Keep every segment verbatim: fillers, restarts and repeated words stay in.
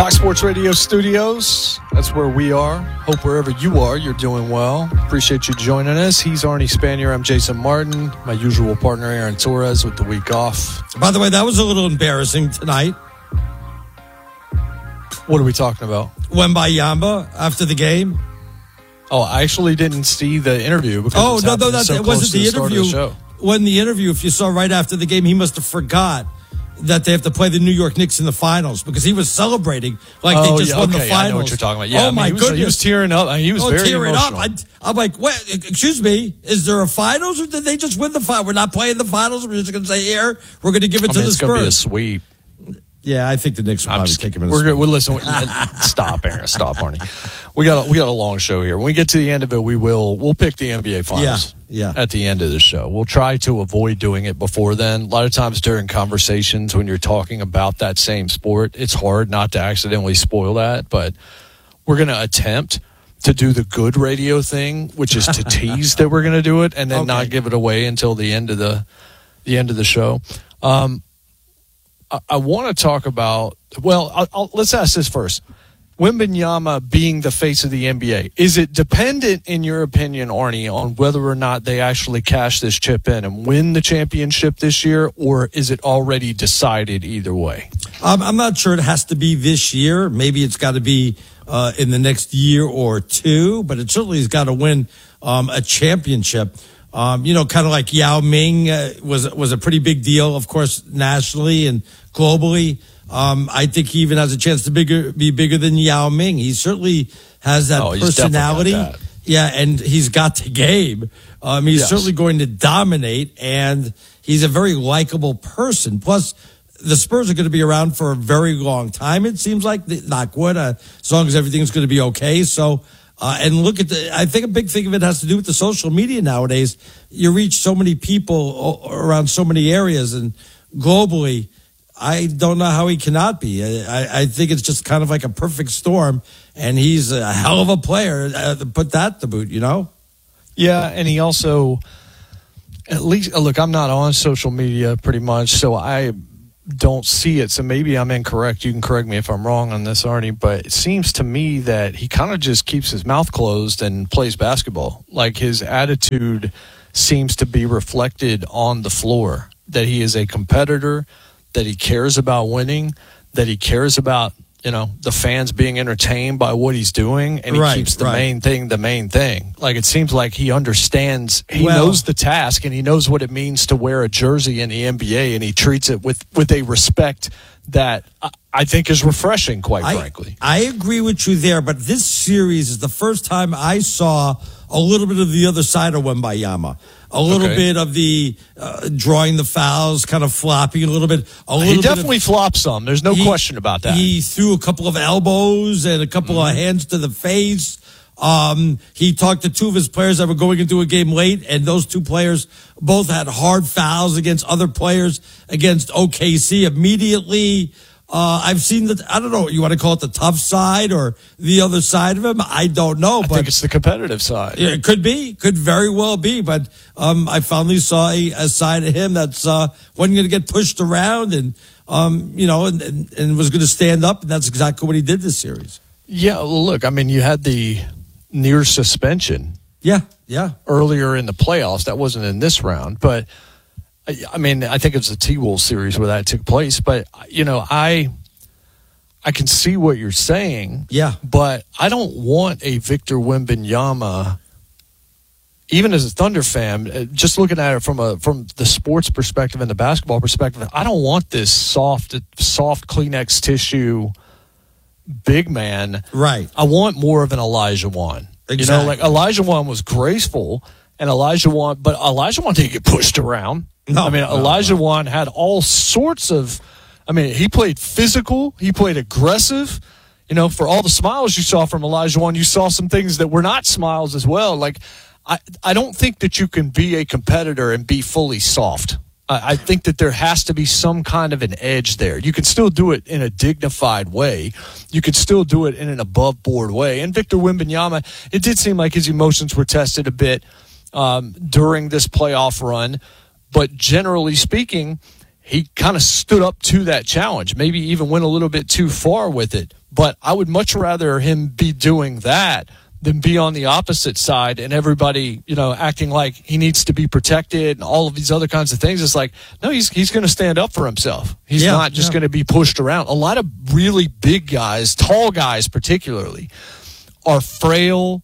Fox Sports Radio studios. That's where we are. Hope wherever you are, you're doing well. Appreciate you joining us. He's Arnie Spanier. I'm Jason Martin. My usual partner, Aaron Torres, with the week off. By the way, that was a little embarrassing tonight. What are we talking about? Wembanyama after the game. Oh, I actually didn't see the interview. Because oh, no, no, that so it wasn't the interview. The when the interview, if you saw right after the game, he must have forgot that they have to play the New York Knicks in the finals because he was celebrating like oh, they just yeah, won okay, the finals. I know what you're talking about. Yeah, oh, I mean, my he was, goodness. He was tearing up. I mean, he was oh, very tearing emotional. up. I, I'm like, what? Excuse me, is there a finals or did they just win the final? We're not playing the finals. We're just going to say here, we're going to give it I to mean, the it's Spurs. It's going to be a sweep. Yeah, I think the Knicks will I'm probably just take him in We're the good. We'll listen. Stop, Aaron. Stop, Arnie. We got a, we got a long show here. When we get to the end of it, we will we'll pick the N B A finals. Yeah, yeah. At the end of the show, we'll try to avoid doing it before then. A lot of times during conversations when you're talking about that same sport, it's hard not to accidentally spoil that. But we're going to attempt to do the good radio thing, which is to tease that we're going to do it and then okay. not give it away until the end of the the end of the show. Um, I, I want to talk about. Well, I'll, I'll, let's ask this first. Wembanyama being the face of the N B A, is it dependent, in your opinion, Arnie, on whether or not they actually cash this chip in and win the championship this year, or is it already decided either way? Um, I'm not sure it has to be this year. Maybe it's got to be uh, in the next year or two, but it certainly has got to win um, a championship. Um, you know, kind of like Yao Ming uh, was was a pretty big deal, of course, nationally and globally. Um, I think he even has a chance to bigger, be bigger than Yao Ming. He certainly has that oh, personality. That. Yeah, and he's got the game. Um, he's yes. certainly going to dominate, and he's a very likable person. Plus, the Spurs are going to be around for a very long time, it seems like. Knock wood, uh, as long as everything's going to be okay. So, uh, and look at the, I think a big thing of it has to do with the social media nowadays. You reach so many people around so many areas and globally. I don't know how he cannot be. I, I think it's just kind of like a perfect storm, and he's a hell of a player. Uh, put that to boot, you know? Yeah, and he also, at least, look, I'm not on social media pretty much, so I don't see it. So maybe I'm incorrect. You can correct me if I'm wrong on this, Arnie, but it seems to me that he kind of just keeps his mouth closed and plays basketball. Like his attitude seems to be reflected on the floor, that he is a competitor, that he cares about winning, that he cares about, you know, the fans being entertained by what he's doing, and he right, keeps the right. main thing the main thing. Like, it seems like he understands, he well, knows the task, and he knows what it means to wear a jersey in the N B A, and he treats it with, with a respect that I think is refreshing, quite I, frankly. I agree with you there, but this series is the first time I saw a little bit of the other side of Wembanyama. A little okay. bit of the uh, drawing the fouls, kind of flopping a little bit. A little he definitely bit of, flopped some. There's no he, question about that. He threw a couple of elbows and a couple mm-hmm. of hands to the face. Um, he talked to two of his players that were going into a game late, and those two players both had hard fouls against other players against O K C immediately. Uh, I've seen that. I don't know. You want to call it the tough side or the other side of him? I don't know. I but think it's the competitive side. Yeah, it could be. Could very well be. But um, I finally saw a, a side of him that's uh, wasn't going to get pushed around and, um, you know, and, and, and was going to stand up. And that's exactly what he did this series. Yeah, well, look, I mean, you had the near suspension. Yeah, yeah. Earlier in the playoffs. That wasn't in this round. But I mean, I think it was the T-Wolves series where that took place. But, you know, I I can see what you're saying. Yeah. But I don't want a Victor Wembanyama, even as a Thunder fan, just looking at it from a from the sports perspective and the basketball perspective, I don't want this soft, soft Kleenex tissue big man. Right. I want more of an Elijah Wan. Exactly. You know, like Elijah Wan was graceful, and Elijah Wan, but Elijah Wan didn't get pushed around. No, I mean, no, Elijah no. Wan had all sorts of, I mean, he played physical, he played aggressive. You know, for all the smiles you saw from Elijah Wan, you saw some things that were not smiles as well. Like, I, I don't think that you can be a competitor and be fully soft. I, I think that there has to be some kind of an edge there. You can still do it in a dignified way. You could still do it in an above-board way. And Victor Wembanyama, it did seem like his emotions were tested a bit um, during this playoff run. But generally speaking, he kind of stood up to that challenge, maybe even went a little bit too far with it. But I would much rather him be doing that than be on the opposite side and everybody, you know, acting like he needs to be protected and all of these other kinds of things. It's like, no, he's he's going to stand up for himself. He's yeah, not just yeah. going to be pushed around. A lot of really big guys, tall guys particularly, are frail,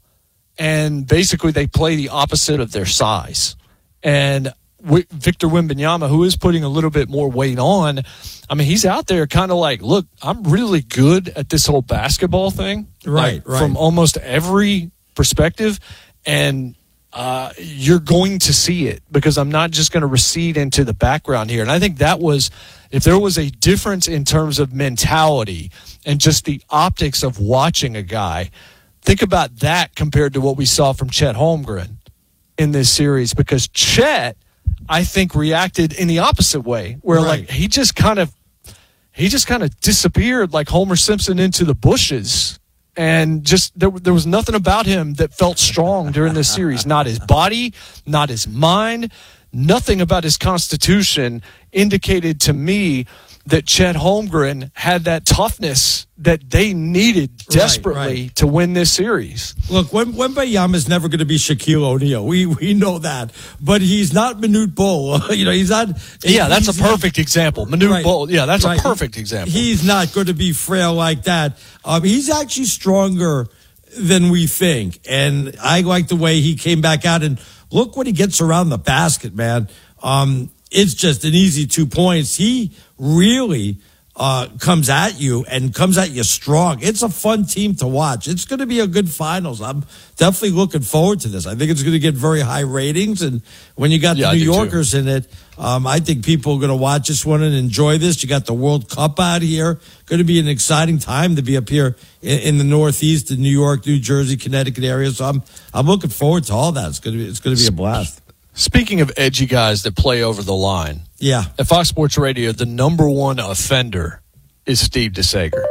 and basically they play the opposite of their size. And Victor Wembanyama, who is putting a little bit more weight on, I mean, he's out there kind of like, look, I'm really good at this whole basketball thing. Right, like, right. From almost every perspective. And uh, you're going to see it because I'm not just going to recede into the background here. And I think that was, if there was a difference in terms of mentality and just the optics of watching a guy, think about that compared to what we saw from Chet Holmgren in this series, because Chet, I think, reacted in the opposite way, where right. like he just kind of he just kind of disappeared like Homer Simpson into the bushes, and just there, there was nothing about him that felt strong during this series. Not his body, not his mind, nothing about his constitution indicated to me that Chet Holmgren had that toughness that they needed desperately right, right. to win this series. Look, Wembanyama is never going to be Shaquille O'Neal. We we know that, but he's not Manute Bol. you know, he's not. Yeah, that's a he's, perfect example. Manute right, Bol. Yeah, that's right. a perfect example. He's not going to be frail like that. Um, he's actually stronger than we think, and I like the way he came back out. And look when he gets around the basket, man. Um, it's just an easy two points. He really uh, comes at you and comes at you strong. It's a fun team to watch. It's going to be a good finals. I'm definitely looking forward to this. I think it's going to get very high ratings. And when you got yeah, the New I Yorkers in it, um, I think people are going to watch this one and enjoy this. You got the World Cup out here. Going to be an exciting time to be up here in, in the Northeast, in New York, New Jersey, Connecticut area. So I'm I'm looking forward to all that. It's going to be it's going to be a blast. Speaking of edgy guys that play over the line, yeah, at Fox Sports Radio, the number one offender is Steve DeSager.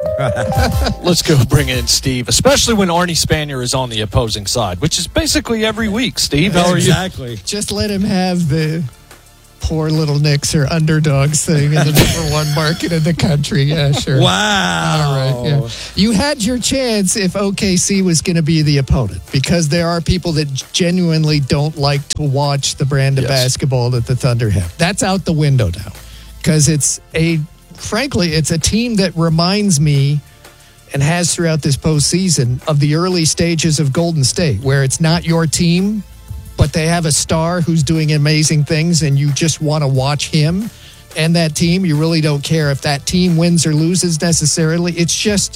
Let's go bring in Steve, especially when Arnie Spanier is on the opposing side, which is basically every week. Steve, how are exactly. you? Just let him have the poor little Knicks or underdogs thing in the number one market in the country. Yeah, sure. Wow. All right, yeah. You had your chance if O K C was going to be the opponent, because there are people that genuinely don't like to watch the brand of yes. basketball that the Thunder have. That's out the window now, because it's a, frankly, it's a team that reminds me and has throughout this postseason of the early stages of Golden State, where it's not your team, but they have a star who's doing amazing things, and you just want to watch him and that team. You really don't care if that team wins or loses necessarily. It's just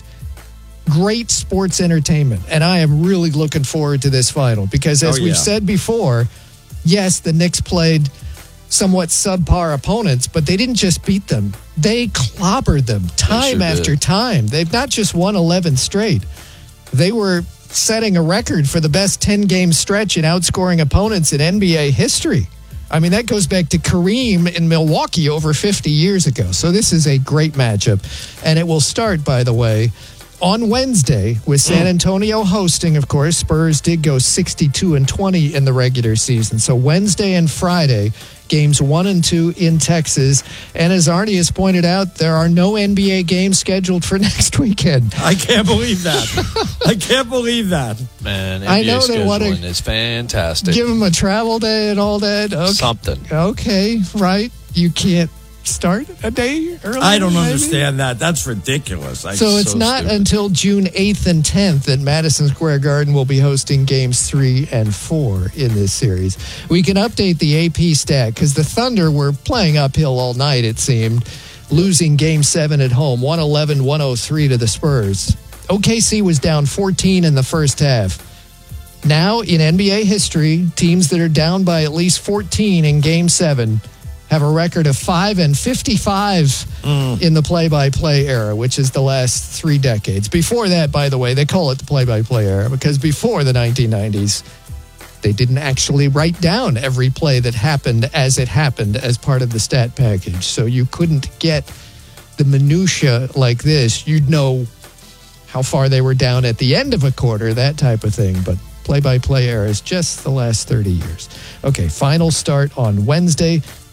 great sports entertainment, and I am really looking forward to this final, because as oh, yeah. we've said before, yes, the Knicks played somewhat subpar opponents, but they didn't just beat them. They clobbered them time sure after did. time. They've not just won eleven straight. They were setting a record for the best ten-game stretch in outscoring opponents in N B A history. I mean, that goes back to Kareem in Milwaukee over fifty years ago. So this is a great matchup. And it will start, by the way, on Wednesday with San Antonio hosting, of course. Spurs did go sixty-two and twenty in the regular season. So Wednesday and Friday, games one and two in Texas. And as Arnie has pointed out, there are no N B A games scheduled for next weekend. I can't believe that. I can't believe that. Man, N B A I know they want scheduling to is fantastic. give them a travel day and all that. Okay. Something. Okay, right. You can't start a day early. I don't maybe? understand that. That's ridiculous. I, So it's so not stupid. until June eighth and tenth that Madison Square Garden will be hosting games three and four in this series. We can update the A P stat because the Thunder were playing uphill all night, it seemed, losing game seven at home, one eleven one oh three to the Spurs. O K C was down fourteen in the first half. Now, in N B A history, teams that are down by at least fourteen in game seven have a record of five and fifty-five mm. in the play-by-play era, which is the last three decades. Before that, by the way, they call it the play-by-play era because before the nineteen nineties, they didn't actually write down every play that happened as it happened as part of the stat package. So you couldn't get the minutia like this. You'd know how far they were down at the end of a quarter, that type of thing. But play-by-play era is just the last thirty years. Okay, final start on Wednesday.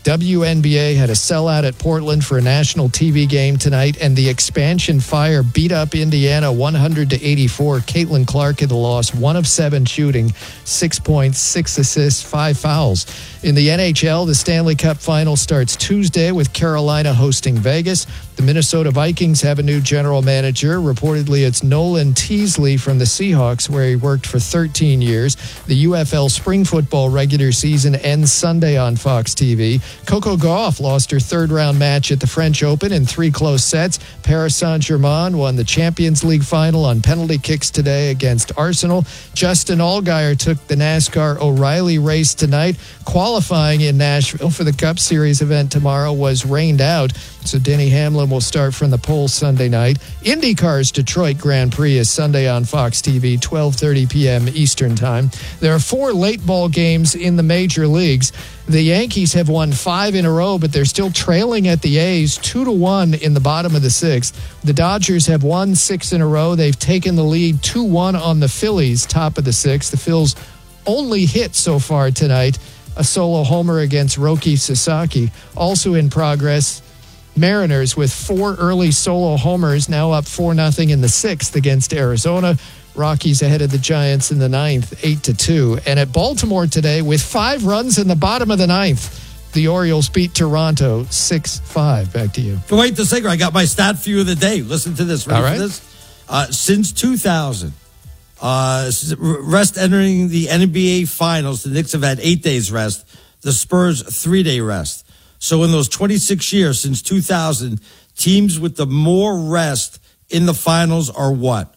W N B A had a sellout at Portland for a national T V game tonight, and the expansion Fire beat up Indiana one hundred to eighty-four. Caitlin Clark in the loss, one of seven shooting, six points, six assists, five fouls. In the N H L, the Stanley Cup Final starts Tuesday with Carolina hosting Vegas. The Minnesota Vikings have a new general manager. Reportedly, it's Nolan Teasley from the Seahawks, where he worked for thirteen years. The U F L spring football regular season ends Sunday on Fox T V. Coco Gauff lost her third-round match at the French Open in three close sets. Paris Saint-Germain won the Champions League final on penalty kicks today against Arsenal. Justin Allgaier took the NASCAR O'Reilly race tonight. Qualifying in Nashville for the Cup Series event tomorrow was rained out, so Denny Hamlin will start from the pole Sunday night. IndyCar's Detroit Grand Prix is Sunday on Fox T V, twelve thirty p.m. Eastern Time. There are four late ball games in the major leagues. The Yankees have won five in a row, but they're still trailing at the A's two to one in the bottom of the sixth. The Dodgers have won six in a row. They've taken the lead two one on the Phillies, top of the sixth. The Phils only hit so far tonight a solo homer against Roki Sasaki. Also in progress, Mariners with four early solo homers, now up four nothing in the sixth against Arizona. Rockies ahead of the Giants in the ninth, eight to two. And at Baltimore today, with five runs in the bottom of the ninth, the Orioles beat Toronto six five. Back to you. Wait a second. I got my stat for you of the day. Listen to this. Ready All right. for this? Uh, since two thousand, uh, rest entering the N B A Finals, the Knicks have had eight days rest. The Spurs, three-day rest. So in those twenty-six years since two thousand, teams with the more rest in the finals are what?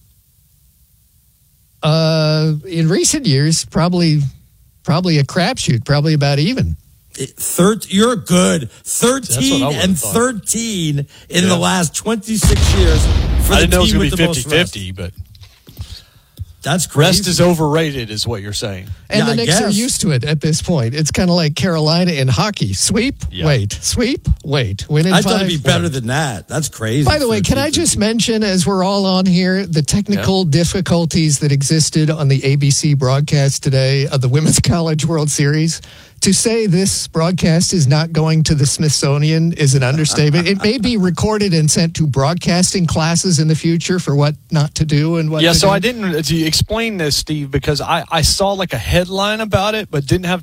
Uh, in recent years, probably, probably a crapshoot, probably about even. Thir- you're good. thirteen and thought. thirteen in Yeah. the last twenty-six years for I the didn't know it was team going with to the be most rest. fifty-fifty, but That's crazy. rest is overrated, is what you're saying. And Yeah, the I Knicks are guess. used to it at this point. It's kind of like Carolina in hockey. Sweep, Yeah. wait. Sweep, wait. Win in I five. thought it'd be better wait. than that. That's crazy. By the way, can I just mention, as we're all on here, the technical difficulties that existed on the A B C broadcast today of the Women's College World Series? To say this broadcast is not going to the Smithsonian is an understatement. It may be recorded and sent to broadcasting classes in the future for what not to do and what Yeah, to so do. I didn't to explain this, Steve, because I, I saw like a headline about it, but didn't have